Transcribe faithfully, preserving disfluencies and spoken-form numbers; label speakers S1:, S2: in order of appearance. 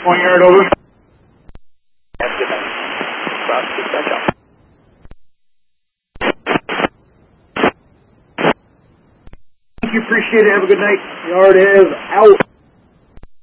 S1: One yard over.
S2: Have a good night. Rob, get back up.
S1: Thank you, appreciate it. Have a good night. Yard is out.